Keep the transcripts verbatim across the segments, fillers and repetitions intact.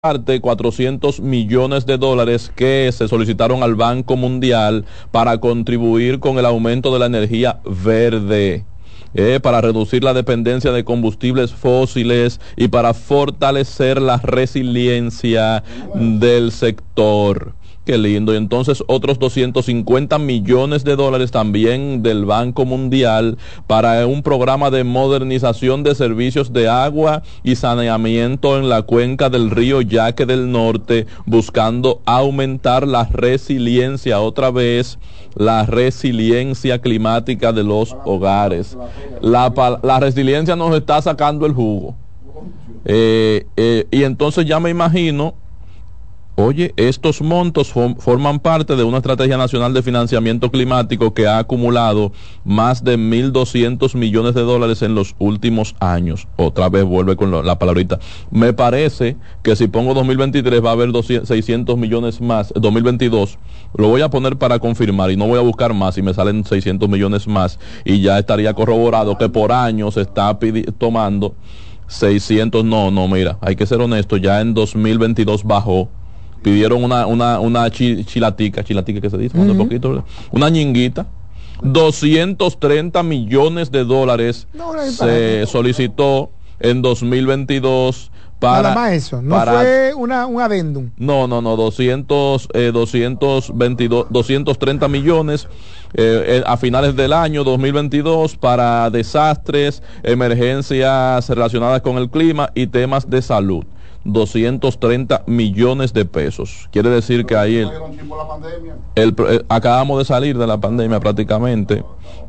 parte cuatrocientos millones de dólares que se solicitaron al Banco Mundial para contribuir con el aumento de la energía verde, eh, para reducir la dependencia de combustibles fósiles y para fortalecer la resiliencia del sector. Qué lindo. Y entonces otros doscientos cincuenta millones de dólares también del Banco Mundial para un programa de modernización de servicios de agua y saneamiento en la cuenca del río Yaque del Norte, buscando aumentar la resiliencia, otra vez, la resiliencia climática de los hogares. La, la resiliencia nos está sacando el jugo. Eh, eh, y entonces ya me imagino. Oye, estos montos forman parte de una estrategia nacional de financiamiento climático que ha acumulado más de mil doscientos millones de dólares en los últimos años. Otra vez vuelve con la palabrita. Me parece que si pongo dos mil veintitrés va a haber doscientos, seiscientos millones más. dos mil veintidós lo voy a poner para confirmar y no voy a buscar más y me salen seiscientos millones más y ya estaría corroborado que por año se está tomando seiscientos. No, no, mira, hay que ser honesto, ya en dos mil veintidós bajó. Pidieron una una una chi, chilatica, chilatica que se dice, uh-huh. un poquito, una ñinguita. doscientos treinta millones de dólares no, no se solicitó en dos mil veintidós para nada más eso, no para, fue una un adendum. No, no, no, doscientos, eh, doscientos veintidós, doscientos treinta millones eh, eh, a finales del año dos mil veintidós para desastres, emergencias relacionadas con el clima y temas de salud. doscientos treinta millones de pesos. Quiere decir que ahí el, el, el, acabamos de salir de la pandemia prácticamente.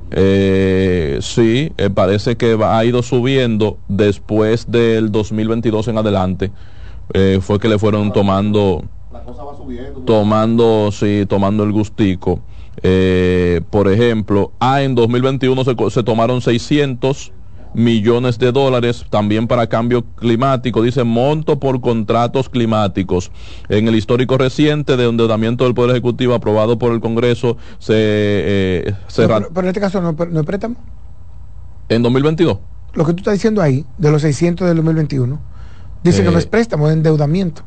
Eh, sí, eh, parece que va, ha ido subiendo después del dos mil veintidós en adelante. Eh, fue que le fueron tomando, la cosa va subiendo, tomando, sí, tomando el gustico. Eh, por ejemplo, ah, en dos mil veintiuno se, se tomaron seiscientos millones de dólares también para cambio climático, dice monto por contratos climáticos. En el histórico reciente de endeudamiento del Poder Ejecutivo aprobado por el Congreso se, eh, se no, pero, pero en este caso no, no es préstamo. En dos mil veintidós. Lo que tú estás diciendo ahí, de los seiscientos del dos mil veintiuno, dice eh, que no es préstamo, es endeudamiento.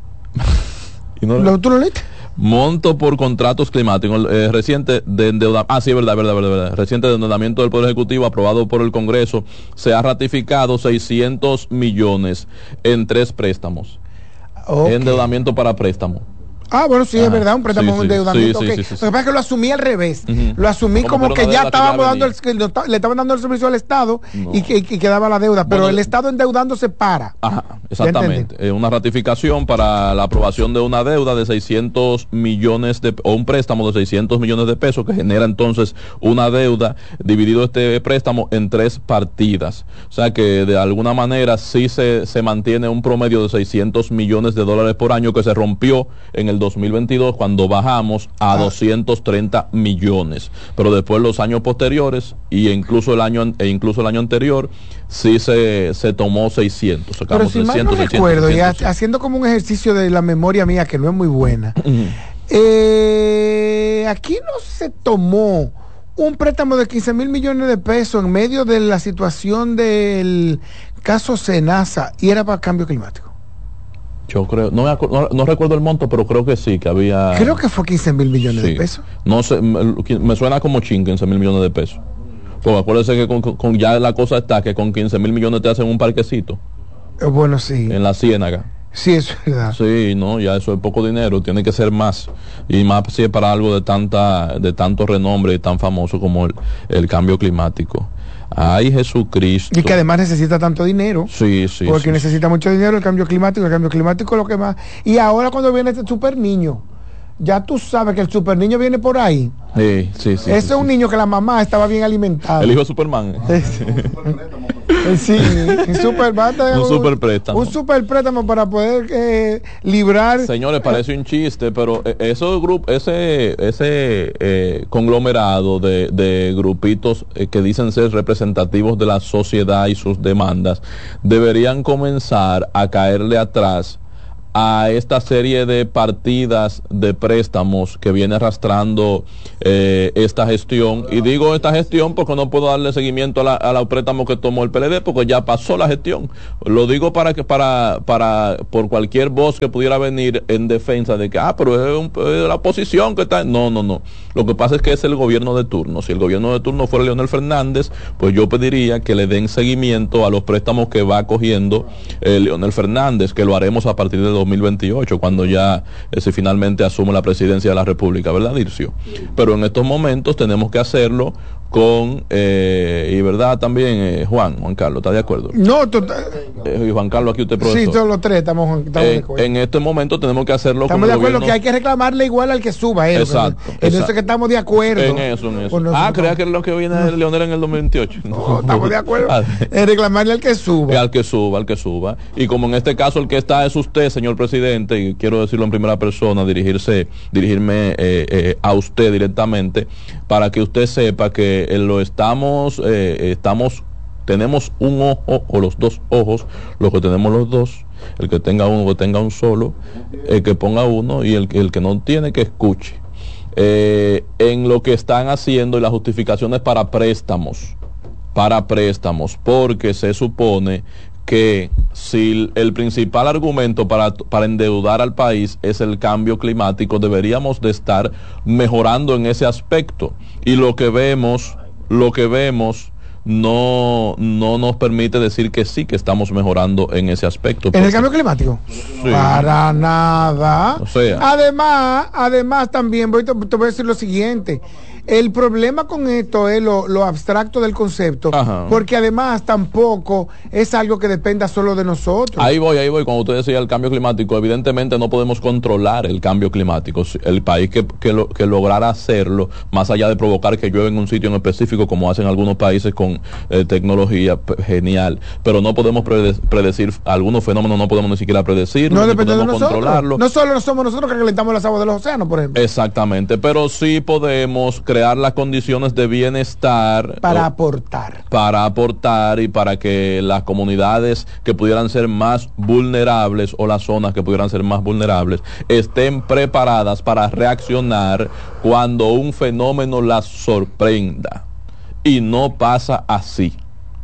¿Y no lo, ¿Tú lo leíste? Monto por contratos climáticos eh, reciente de endeudamiento. Ah, sí, es verdad, verdad, verdad, verdad. Reciente de endeudamiento del Poder Ejecutivo aprobado por el Congreso. Se ha ratificado seiscientos millones en tres préstamos. Okay. Endeudamiento para préstamo. Ah, bueno, sí, ajá, es verdad, un préstamo sí, de endeudamiento. Sí, okay. sí, sí, sí, sí. Lo que pasa es que lo asumí al revés. Uh-huh. Lo asumí como, como que ya estábamos dando el, que le estaban dando el servicio al Estado no. y que y quedaba la deuda, pero bueno, el Estado endeudándose para. Ajá, exactamente. Eh, una ratificación para la aprobación de una deuda de seiscientos millones de o un préstamo de seiscientos millones de pesos que genera entonces una deuda, dividido este préstamo en tres partidas. O sea que de alguna manera sí se, se mantiene un promedio de seiscientos millones de dólares por año que se rompió en el dos mil veintidós cuando bajamos a ah. doscientos treinta millones, pero después los años posteriores y incluso el año e incluso el año anterior sí se, se tomó seiscientos. Pero si mal no recuerdo, y haciendo como un ejercicio de la memoria mía que no es muy buena, uh-huh. eh, aquí no se tomó un préstamo de quince mil millones de pesos en medio de la situación del caso Senasa y era para cambio climático. Yo creo, no, no, no recuerdo el monto, pero creo que sí, que había... Creo que fue quince mil millones sí. de pesos. No sé, me, me suena como chin, quince mil millones de pesos. Porque acuérdese que con, con, ya la cosa está que con quince mil millones te hacen un parquecito. Eh, bueno, sí. En la Ciénaga. Sí, eso es verdad. Sí, no, ya eso es poco dinero, tiene que ser más. Y más si es para algo de tanta de tanto renombre y tan famoso como el, el cambio climático. Ay, Jesucristo. Y que además necesita tanto dinero. Sí, sí. Porque sí, necesita sí. mucho dinero el cambio climático, el cambio climático es lo que más. Y ahora cuando viene este super niño, ya tú sabes que el super niño viene por ahí. Sí, sí, sí. Ese sí, es un sí. niño que la mamá estaba bien alimentada. El hijo de Superman. Sí, un super, un super préstamo. Un super préstamo para poder eh, librar. Señores, parece un chiste, pero esos grupos, ese ese eh, conglomerado de, de grupitos eh, que dicen ser representativos de la sociedad y sus demandas, deberían comenzar a caerle atrás a esta serie de partidas de préstamos que viene arrastrando eh, esta gestión. Y digo esta gestión porque no puedo darle seguimiento a la, a la préstamo que tomó el P L D, porque ya pasó la gestión. Lo digo para que para para por cualquier voz que pudiera venir en defensa de que, ah, pero es, un, es la oposición que está. No, no, no. Lo que pasa es que es el gobierno de turno. Si el gobierno de turno fuera Leonel Fernández, pues yo pediría que le den seguimiento a los préstamos que va cogiendo eh, Leonel Fernández, que lo haremos a partir de dos mil veintiocho, cuando ya eh, se finalmente asume la presidencia de la República, ¿verdad, Dircio? Pero en estos momentos tenemos que hacerlo con, eh, y verdad también, eh, Juan, Juan Carlos, ¿está de acuerdo? No, tú, eh, Juan Carlos, aquí usted, profesor. Sí, todos los tres estamos, estamos eh, de acuerdo. En este momento tenemos que hacerlo estamos con de el acuerdo gobierno. Que hay que reclamarle igual al que suba, eh, exacto, en exacto. eso que estamos de acuerdo. En eso, en eso. Nosotros, ah, creía que es lo que viene de Leonel en el dos mil veintiocho. No, no estamos de acuerdo en reclamarle al que suba. Al que suba, al que suba. Y como en este caso el que está es usted, señor presidente, y quiero decirlo en primera persona, dirigirse, dirigirme eh, eh, a usted directamente, para que usted sepa que eh, lo estamos, eh, estamos, tenemos un ojo o los dos ojos, los que tenemos los dos, el que tenga uno que tenga un solo, el que ponga uno y el, el que no tiene que escuche. Eh, en lo que están haciendo y las justificaciones para préstamos, para préstamos, porque se supone que si el principal argumento para, para endeudar al país es el cambio climático, deberíamos de estar mejorando en ese aspecto. Y lo que vemos, lo que vemos no, no nos permite decir que sí, que estamos mejorando en ese aspecto. ¿En el cambio climático? Sí. Para nada. O sea, además, además también, voy, te, te voy a decir lo siguiente. El problema con esto es lo, lo abstracto del concepto, ajá, porque además tampoco es algo que dependa solo de nosotros. Ahí voy, ahí voy. Cuando usted decía el cambio climático, evidentemente no podemos controlar el cambio climático. El país que, que, lo, que lograra hacerlo, más allá de provocar que llueva en un sitio en específico, como hacen algunos países con eh, tecnología, genial, pero no podemos prede predecir algunos fenómenos, no podemos ni siquiera predecirlos, no depende de nosotros. Controlarlo. No solo somos nosotros que calentamos las aguas de los océanos, por ejemplo. Exactamente, pero sí podemos crear las condiciones de bienestar para o, aportar para aportar y para que las comunidades que pudieran ser más vulnerables o las zonas que pudieran ser más vulnerables estén preparadas para reaccionar cuando un fenómeno las sorprenda. Y no pasa así,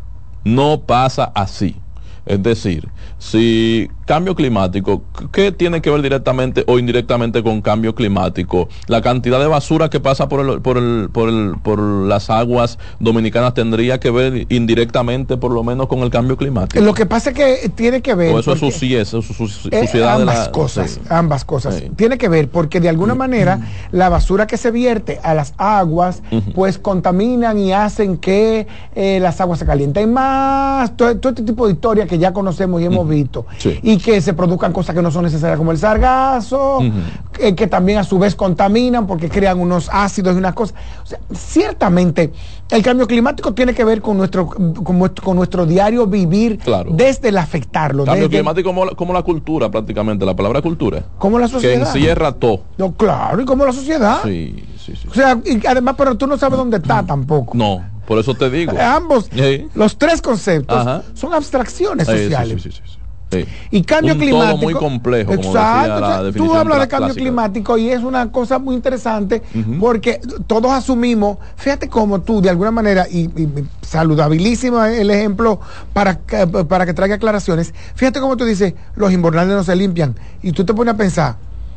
no pasa así. Es decir, si cambio climático, ¿qué tiene que ver directamente o indirectamente con cambio climático? La cantidad de basura que pasa por el, por el, por el, por las aguas dominicanas tendría que ver indirectamente, por lo menos, con el cambio climático. Lo que pasa es que tiene que ver. O eso es suciedad, eso es suciedad eh, ambas de la, cosas, sí. ambas cosas. Sí. Tiene que ver porque de alguna manera la basura que se vierte a las aguas, uh-huh, pues contaminan y hacen que eh, las aguas se calienten más. Todo, todo este tipo de historias que ya conocemos y hemos uh-huh. visto, sí, y que se produzcan cosas que no son necesarias como el sargazo, uh-huh, que, que también a su vez contaminan porque crean unos ácidos y unas cosas. O sea, ciertamente el cambio climático tiene que ver con nuestro con nuestro, con nuestro diario vivir, claro, desde el afectarlo. Cambio desde climático como la, como la cultura, prácticamente, la palabra cultura. Como la sociedad. Que encierra todo. No, claro, y como la sociedad. Sí, sí, sí. O sea, y además, pero tú no sabes dónde está tampoco. No, por eso te digo. Ambos, sí, los tres conceptos, ajá, son abstracciones sociales. Sí, sí, sí, sí, sí. Sí. Y cambio un climático. Todo muy complejo. Como exacto. Decía la definición tú hablas de cambio clásica. climático y es una cosa muy interesante, uh-huh, porque todos asumimos, fíjate cómo tú, de alguna manera, y, y saludabilísimo el ejemplo para, para que traiga aclaraciones, fíjate cómo tú dices, los invernales no se limpian. Y tú te pones a pensar,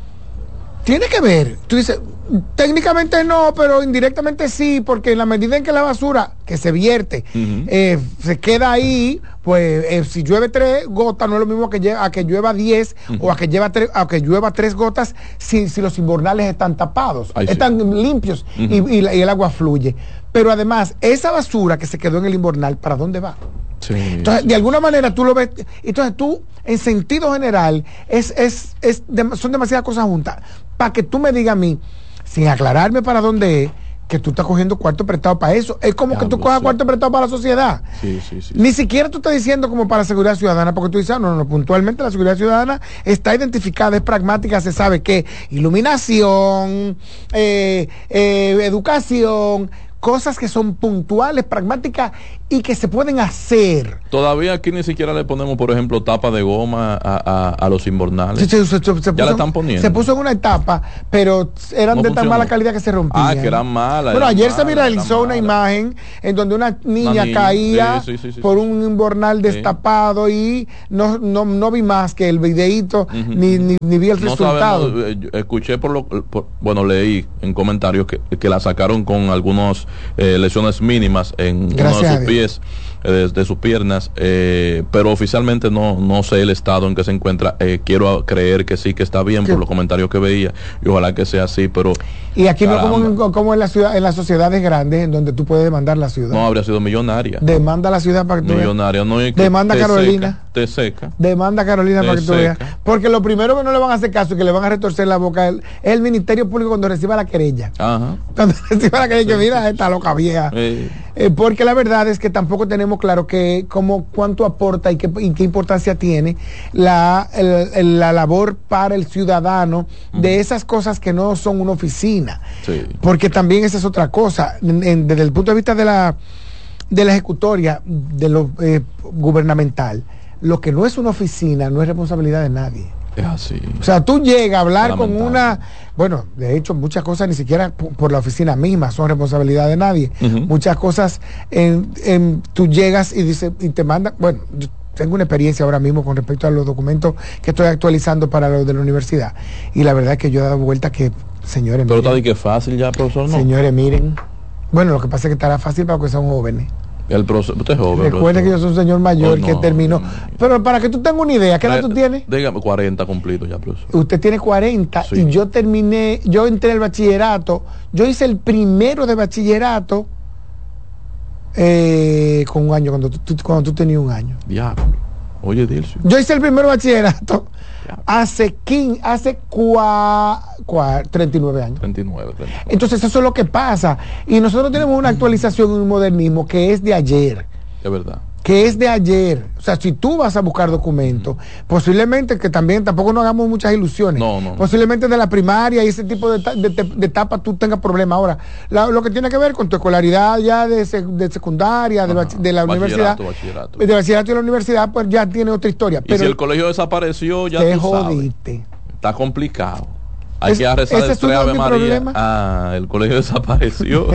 tiene que ver, tú dices, técnicamente no, pero indirectamente sí, porque en la medida en que la basura que se vierte uh-huh. eh, se queda ahí, pues eh, si llueve tres gotas no es lo mismo que lleva, a que llueva diez uh-huh. o a que, lleva tre, a que llueva tres gotas si, si los invernales están tapados, Ay, están sí. limpios uh-huh. y, y, la, y el agua fluye. Pero además, esa basura que se quedó en el invernal, ¿para dónde va? Sí, entonces, sí. de alguna manera tú lo ves, entonces tú, en sentido general, es, es, es de, son demasiadas cosas juntas. Para que tú me digas a mí, sin aclararme para dónde es, que tú estás cogiendo cuarto prestado para eso. Es como Diablo, que tú cojas sí. cuarto prestado para la sociedad. Sí, sí, sí, Ni sí. siquiera tú estás diciendo como para la seguridad ciudadana, porque tú dices, ah, no, no, no, puntualmente la seguridad ciudadana está identificada, es pragmática, se sabe que iluminación, eh, eh, educación, cosas que son puntuales, pragmáticas y que se pueden hacer. Todavía aquí ni siquiera le ponemos, por ejemplo, tapa de goma a, a, a los invernales. Sí, se, se, se, se ya la están poniendo. Se puso en una etapa, pero eran no de funcionó. Tan mala calidad que se rompían. Ah, que eran malas. Bueno, eran ayer malas, se viralizó una imagen en donde una niña, una niña caía sí, sí, sí, sí, por sí. un invernal destapado sí. y no, no, no vi más que el videíto, uh-huh. ni, ni, ni vi el no resultado. Sabemos, escuché por lo, por, bueno, leí en comentarios que, que la sacaron con algunas eh, lesiones mínimas en Gracias uno de sus pies, eh, de, de sus piernas, eh, pero oficialmente no, no sé el estado en que se encuentra. Eh, quiero creer que sí, que está bien, ¿Qué? por los comentarios que veía, y ojalá que sea así, pero... Y aquí caramba. no como, como en la ciudad, en las sociedades grandes, en donde tú puedes demandar la ciudad. No, habría sido millonaria. Demanda la ciudad para que tú Millonaria, no hay que Demanda Carolina. Seca, te seca. Demanda Carolina te para que tú seca. veas. Porque lo primero que no le van a hacer caso y que le van a retorcer la boca es el Ministerio Público cuando reciba la querella. Ajá. Cuando reciba la querella, sí, que mira, esta loca vieja. Sí. Eh, porque la verdad es que tampoco tenemos claro que como cuánto aporta y qué, y qué importancia tiene la, el, el, la labor para el ciudadano uh-huh. de esas cosas que no son una oficina. Sí. Porque también esa es otra cosa. En, en, desde el punto de vista de la, de la ejecutoria, de lo eh, gubernamental, lo que no es una oficina no es responsabilidad de nadie. Es así. O sea, tú llegas a hablar con una... Bueno, de hecho, muchas cosas ni siquiera por, por la oficina misma son responsabilidad de nadie. Uh-huh. Muchas cosas, en, en, tú llegas y, dice, y te mandan... Bueno, yo tengo una experiencia ahora mismo con respecto a los documentos que estoy actualizando para los de la universidad. Y la verdad es que yo he dado vuelta que, señores... Pero está de que fácil ya, profesor, ¿no? Señores, miren. Bueno, lo que pasa es que estará fácil para los que son jóvenes. El proceso, usted es joven. Recuerde que yo soy un señor mayor oh, no, que terminó. No, no. Pero para que tú tengas una idea, ¿qué edad tú tienes? Dígame, cuarenta cumplidos ya, profesor. Usted tiene cuarenta sí. y yo terminé, yo entré al bachillerato, yo hice el primero de bachillerato eh, con un año, cuando tú, cuando tú tenías un año. Diablo. Oye, Dilcio. Yo hice el primero de bachillerato hace quince, hace cua, cua, treinta y nueve años. treinta y nueve, treinta y nueve. Entonces eso es lo que pasa. Y nosotros tenemos una actualización y un modernismo que es de ayer. Es verdad. Que es de ayer. O sea, si tú vas a buscar documentos, mm. posiblemente, que también tampoco nos hagamos muchas ilusiones, no, no, posiblemente de la primaria y ese tipo de, de, de, de etapa tú tengas problemas. Ahora, la, lo que tiene que ver con tu escolaridad ya de, de secundaria, de, Ajá, de la universidad, bachillerato. de bachillerato y la universidad, pues ya tiene otra historia. Y pero si el colegio desapareció, ya te tú jodiste. Sabes. Está complicado. Hay es, que rezar el tres Ave María. Problema. Ah, el colegio desapareció.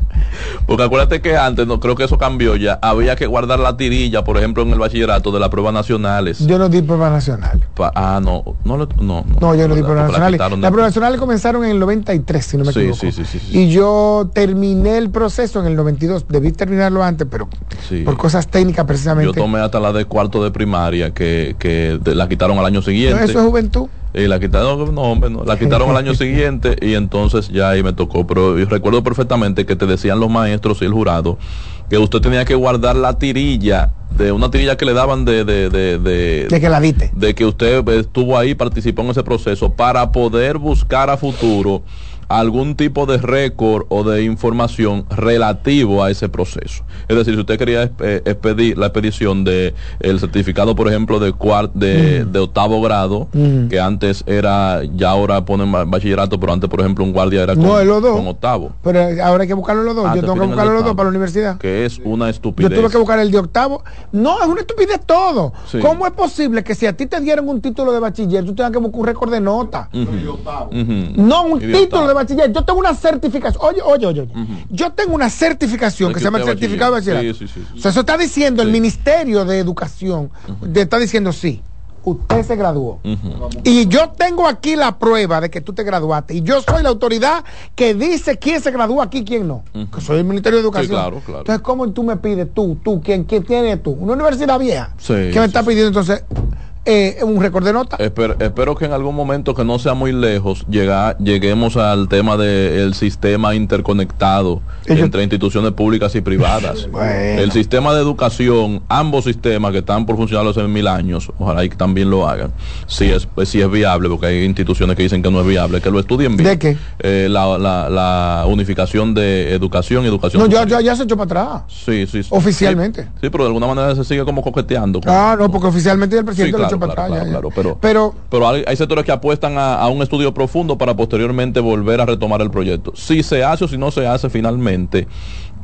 Porque acuérdate que antes, no creo que eso cambió ya, había que guardar la tirilla, por ejemplo, en el bachillerato de las pruebas nacionales. Yo no di pruebas nacionales. Pa, ah, no, no, no, no. No, yo no di pruebas nacionales. Las la pruebas nacionales comenzaron en el noventa y tres, si no me sí, equivoco. Sí, sí, sí, sí. Y yo terminé el proceso en el noventa y dos. Debí terminarlo antes, pero sí. por cosas técnicas precisamente. Yo tomé hasta la de cuarto de primaria, que, que de, la quitaron al año siguiente. ¿Eso es juventud? Y la quitaron, no, hombre, no, la quitaron al año siguiente y entonces ya ahí me tocó. Pero yo recuerdo perfectamente que te decían los maestros y el jurado que usted tenía que guardar la tirilla, de una tirilla que le daban de... De, de, de, de que la diste. De que usted estuvo ahí, participó en ese proceso, para poder buscar a futuro algún tipo de récord o de información relativo a ese proceso. Es decir, si usted quería expedir la expedición de el certificado, por ejemplo, de cuart, de, mm. de octavo grado, mm. que antes era, ya ahora ponen bachillerato, pero antes, por ejemplo, un guardia era con, no, los dos. con octavo. Pero ahora hay que buscarlo los dos. Ah, yo tengo que buscarlo los dos para la universidad. Que es una estupidez. Yo tuve que buscar el de octavo. No, es una estupidez todo. Sí. ¿Cómo es posible que si a ti te dieron un título de bachiller, tú tengas que buscar un récord de nota? Uh-huh. Uh-huh. No, un título de bachiller. Yo tengo una certificación. Oye, oye, oye. Uh-huh. Yo tengo una certificación que se llama el certificado de bachillerato. Sí, sí, sí, sí. O sea, eso está diciendo sí. el Ministerio de Educación. Uh-huh. Te está diciendo sí. Usted se graduó. Uh-huh. Y yo tengo aquí la prueba de que tú te graduaste. Y yo soy la autoridad que dice quién se gradúa aquí y quién no. Uh-huh. Que soy el Ministerio de Educación. Sí, claro, claro. Entonces, ¿cómo tú me pides tú, tú, quién, quién tienes tú? Una universidad vieja. Sí, ¿Qué me sí, está pidiendo entonces? Eh, un récord de nota. Espero, espero que en algún momento, que no sea muy lejos, llega, lleguemos al tema del sistema interconectado Ellos... entre instituciones públicas y privadas. Bueno. El sistema de educación, ambos sistemas que están por funcionar hace mil años, ojalá y que también lo hagan, si es, pues, si es viable, porque hay instituciones que dicen que no es viable, que lo estudien bien. ¿De qué? Eh, la, la, la unificación de educación y educación. No, ya, ya, ya se echó para atrás. Sí, sí. Oficialmente. Sí, sí, pero de alguna manera se sigue como coqueteando. Con, ah, no, porque oficialmente el presidente sí, claro, lo echó para claro, atrás. Claro, ya, claro, pero, pero, pero hay, hay sectores que apuestan a, a un estudio profundo para posteriormente volver a retomar el proyecto. Si se hace o si no se hace finalmente,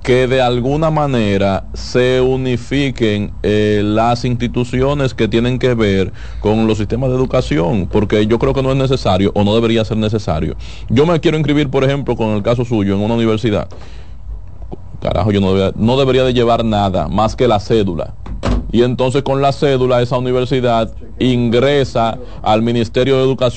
que de alguna manera se unifiquen eh, las instituciones que tienen que ver con los sistemas de educación, porque yo creo que no es necesario o no debería ser necesario. Yo me quiero inscribir, por ejemplo, con el caso suyo, en una universidad. Carajo, yo no debería, no debería de llevar nada más que la cédula. Y entonces con la cédula esa universidad ingresa al Ministerio de Educación